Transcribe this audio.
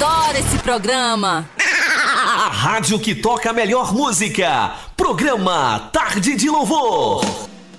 adoro esse programa. A rádio que toca a melhor música. Programa Tarde de Louvor.